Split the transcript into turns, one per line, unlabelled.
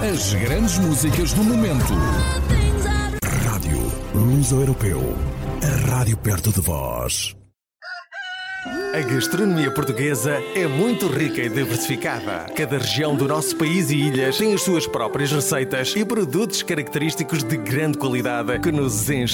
As grandes músicas do momento. Rádio Luso-Europeu. A rádio perto de vós.
A gastronomia portuguesa é muito rica e diversificada. Cada região do nosso país e ilhas tem as suas próprias receitas e produtos característicos de grande qualidade que nos enchem